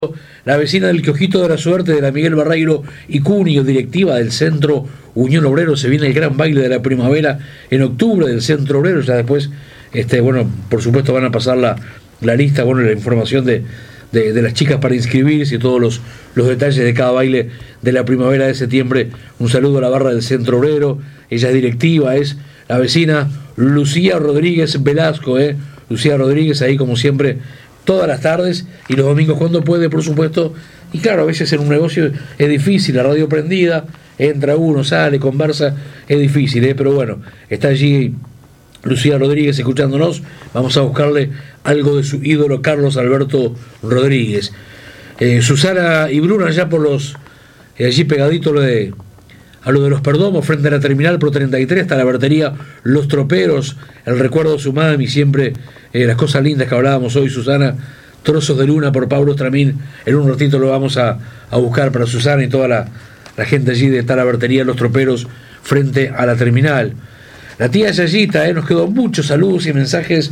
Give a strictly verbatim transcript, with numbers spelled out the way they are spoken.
La vecina del Quiojito de la Suerte de la Miguel Barreiro y Cunio, directiva del Centro Unión Obrero. Se viene el gran baile de la primavera en octubre del Centro Obrero. Ya después, este, bueno, por supuesto van a pasar la, la lista, bueno, la información de, de, de las chicas para inscribirse y todos los, los detalles de cada baile de la primavera de septiembre. Un saludo a la barra del Centro Obrero. Ella es directiva, es la vecina Lucía Rodríguez Velasco, ¿eh? Lucía Rodríguez ahí como siempre todas las tardes y los domingos cuando puede, por supuesto. Y claro, a veces en un negocio es difícil, la radio prendida, entra uno, sale, conversa, es difícil, ¿eh? Pero bueno, está allí Lucía Rodríguez escuchándonos. Vamos a buscarle algo de su ídolo Carlos Alberto Rodríguez. eh, Susana y Bruno allá por los eh, allí pegadito lo de a lo de los Perdomos, frente a la terminal Pro treinta y tres, está la vertería Los Troperos, el recuerdo de su mami, siempre eh, las cosas lindas que hablábamos hoy, Susana. Trozos de Luna por Pablo Estramín, en un ratito lo vamos a, a buscar para Susana y toda la, la gente allí de esta la vertería Los Troperos, frente a la terminal. La tía Yayita, eh, nos quedó muchos saludos y mensajes